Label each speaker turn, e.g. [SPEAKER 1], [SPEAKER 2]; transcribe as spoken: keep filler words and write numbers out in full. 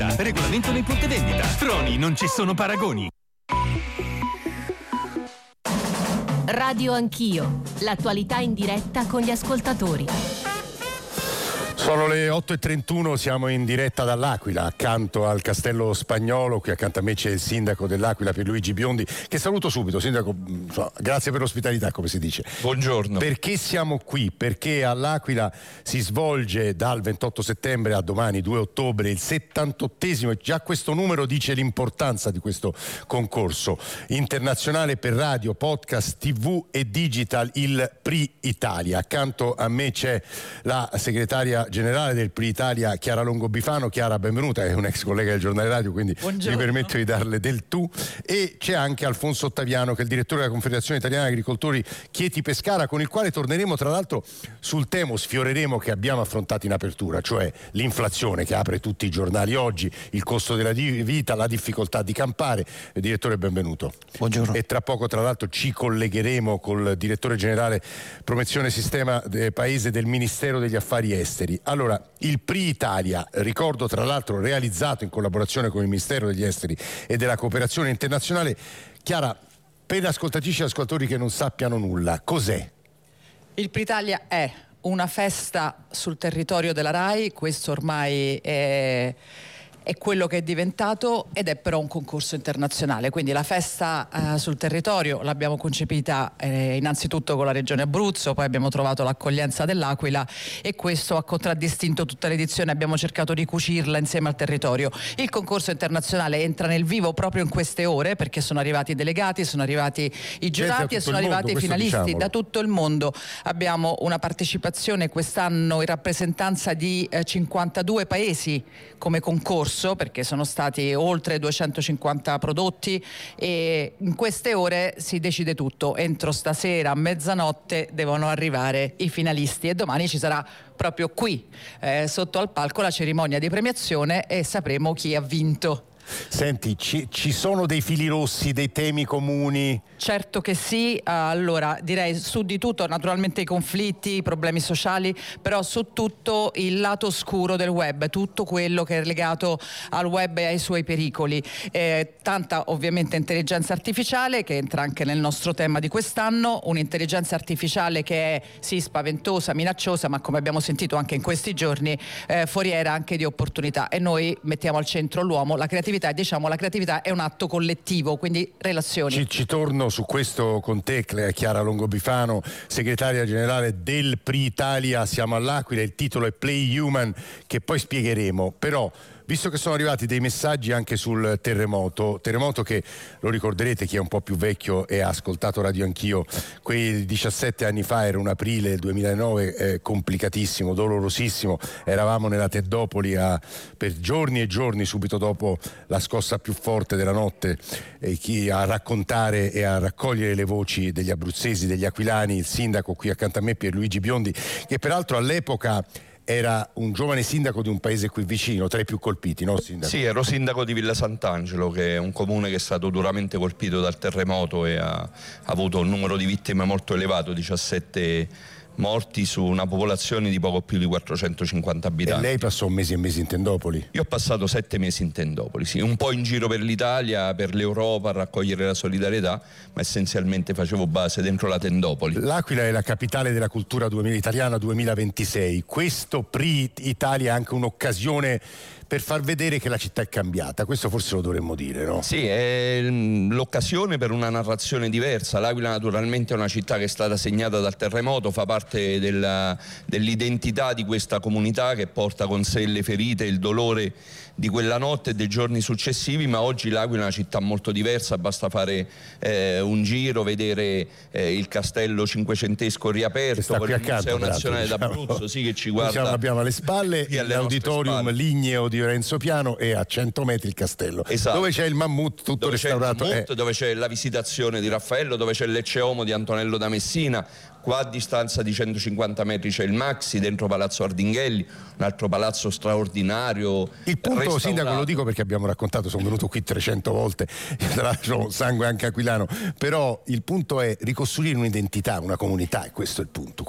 [SPEAKER 1] vendita. Regolamento nei punti vendita. Troni, non ci sono paragoni.
[SPEAKER 2] Radio Anch'io, l'attualità in diretta con gli ascoltatori.
[SPEAKER 3] Sono le otto e trentuno, siamo in diretta dall'Aquila, accanto al Castello Spagnolo. Qui accanto a me c'è il sindaco dell'Aquila, Pierluigi Biondi, che saluto subito. Sindaco, grazie per l'ospitalità, come si dice.
[SPEAKER 4] Buongiorno.
[SPEAKER 3] Perché siamo qui? Perché all'Aquila si svolge dal ventotto settembre a domani, due ottobre, il settantottesimo, e già questo numero dice l'importanza di questo concorso internazionale per radio, podcast, tivù e digital, il P R I Italia. Accanto a me c'è la segretaria generale del P R I Italia, Chiara Longo Bifano. Chiara, benvenuta, è un ex collega del giornale radio, quindi
[SPEAKER 5] Buongiorno.
[SPEAKER 3] mi permetto di darle del tu. E c'è anche Alfonso Ottaviano, che è il direttore della Confederazione Italiana Agricoltori Chieti Pescara, con il quale torneremo tra l'altro sul tema, sfioreremo, che abbiamo affrontato in apertura, cioè l'inflazione che apre tutti i giornali oggi, il costo della vita, la difficoltà di campare. Direttore, benvenuto.
[SPEAKER 4] Buongiorno.
[SPEAKER 3] E tra poco tra l'altro ci collegheremo col direttore generale Promozione Sistema Paese del Ministero degli Affari Esteri. Allora, il P R I Italia, ricordo tra l'altro realizzato in collaborazione con il Ministero degli Esteri e della Cooperazione Internazionale. Chiara, per ascoltatrici e ascoltatori che non sappiano nulla, cos'è?
[SPEAKER 5] Il P R I Italia è una festa sul territorio della RAI, questo ormai è... è quello che è diventato, ed è però un concorso internazionale, quindi la festa eh, sul territorio l'abbiamo concepita eh, innanzitutto con la Regione Abruzzo, poi abbiamo trovato l'accoglienza dell'Aquila e questo ha contraddistinto tutta l'edizione, abbiamo cercato di cucirla insieme al territorio. Il concorso internazionale entra nel vivo proprio in queste ore, perché sono arrivati i delegati, sono arrivati i giurati e sono arrivati i finalisti diciamolo. da tutto il mondo. Abbiamo una partecipazione quest'anno in rappresentanza di eh, cinquantadue paesi come concorso, perché sono stati oltre duecentocinquanta prodotti, e in queste ore si decide tutto. Entro stasera a mezzanotte devono arrivare i finalisti e domani ci sarà proprio qui eh, sotto al palco la cerimonia di premiazione e sapremo chi ha vinto.
[SPEAKER 3] Senti, ci, ci sono dei fili rossi, dei temi comuni?
[SPEAKER 5] Certo che sì, allora direi su di tutto, naturalmente i conflitti, i problemi sociali, però su tutto il lato oscuro del web, tutto quello che è legato al web e ai suoi pericoli. Eh, tanta ovviamente intelligenza artificiale che entra anche nel nostro tema di quest'anno, un'intelligenza artificiale che è sì spaventosa, minacciosa, ma come abbiamo sentito anche in questi giorni eh, foriera anche di opportunità, e noi mettiamo al centro l'uomo, la creatività. Diciamo, la creatività è un atto collettivo, quindi relazioni.
[SPEAKER 3] Ci, ci torno su questo con te, Chiara Longo Bifano, segretaria generale del P R I Italia. Siamo all'Aquila, il titolo è Play Human, che poi spiegheremo. Però, visto che sono arrivati dei messaggi anche sul terremoto, terremoto che lo ricorderete chi è un po' più vecchio e ha ascoltato Radio Anch'io, quei diciassette anni fa, era un aprile duemilanove eh, complicatissimo, dolorosissimo. Eravamo nella Tendopoli a, per giorni e giorni subito dopo la scossa più forte della notte, e chi a raccontare e a raccogliere le voci degli abruzzesi, degli aquilani, il sindaco qui accanto a me, Pierluigi Biondi, che peraltro all'epoca era un giovane sindaco di un paese qui vicino, tra i più colpiti, no sindaco?
[SPEAKER 4] Sì, ero sindaco di Villa Sant'Angelo, che è un comune che è stato duramente colpito dal terremoto e ha, ha avuto un numero di vittime molto elevato, diciassette morti su una popolazione di poco più di quattrocentocinquanta abitanti.
[SPEAKER 3] E lei passò mesi e mesi in Tendopoli?
[SPEAKER 4] Io ho passato sette mesi in Tendopoli, sì, un po' in giro per l'Italia, per l'Europa, a raccogliere la solidarietà, ma essenzialmente facevo base dentro la Tendopoli.
[SPEAKER 3] L'Aquila è la capitale della cultura italiana duemilaventisei. Questo P R I Italia è anche un'occasione per far vedere che la città è cambiata, questo forse lo dovremmo dire, no?
[SPEAKER 4] Sì, è l'occasione per una narrazione diversa. L'Aquila naturalmente è una città che è stata segnata dal terremoto, fa parte della, dell'identità di questa comunità, che porta con sé le ferite, il dolore di quella notte e dei giorni successivi, ma oggi l'Aquila è una città molto diversa, basta fare eh, un giro, vedere eh, il castello cinquecentesco riaperto, con il Museo Nazionale
[SPEAKER 3] diciamo.
[SPEAKER 4] d'Abruzzo, sì, che ci guarda.
[SPEAKER 3] Diciamo, abbiamo alle spalle l'auditorium ligneo di Renzo Piano e a cento metri il castello,
[SPEAKER 4] esatto.
[SPEAKER 3] Dove c'è il mammut tutto
[SPEAKER 4] dove
[SPEAKER 3] restaurato,
[SPEAKER 4] c'è il mammut,
[SPEAKER 3] eh.
[SPEAKER 4] dove c'è la visitazione di Raffaello, dove c'è l'Ecce Homo di Antonello da Messina. Qua a distanza di centocinquanta metri c'è il Maxi dentro Palazzo Ardinghelli, un altro palazzo straordinario.
[SPEAKER 3] Il punto, sindaco, lo dico perché abbiamo raccontato, sono venuto qui trecento volte, tra l'altro sangue anche aquilano, però il punto è ricostruire un'identità, una comunità, e questo è il punto.